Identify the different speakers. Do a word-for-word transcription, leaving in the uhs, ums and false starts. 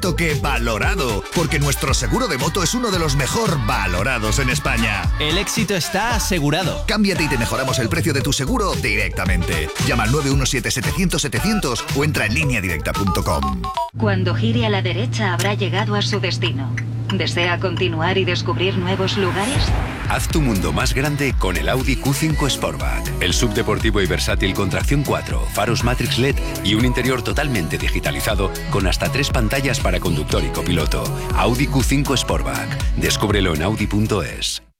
Speaker 1: cierto que valorado, porque nuestro seguro de moto es uno de los mejor valorados en España.
Speaker 2: El éxito está asegurado.
Speaker 1: Cámbiate y te mejoramos el precio de tu seguro directamente. Llama al nueve uno siete setecientos setecientos o entra en línea directa punto com.
Speaker 3: Cuando gire a la derecha habrá llegado a su destino. ¿Desea continuar y descubrir nuevos lugares?
Speaker 4: Haz tu mundo más grande con el Audi Q cinco Sportback. El subdeportivo y versátil con tracción cuatro, faros Matrix L E D y un interior totalmente digitalizado con hasta tres pantallas para conductor y copiloto. Audi Q cinco Sportback. Descúbrelo en audi punto es.